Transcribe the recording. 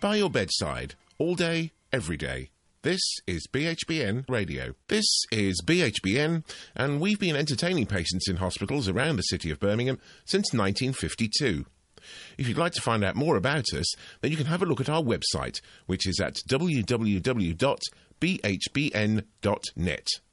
by your bedside, all day, every day. This is BHBN Radio. This is BHBN, and we've been entertaining patients in hospitals around the city of Birmingham since 1952. If you'd like to find out more about us, then you can have a look at our website, which is at www.bhbn.net.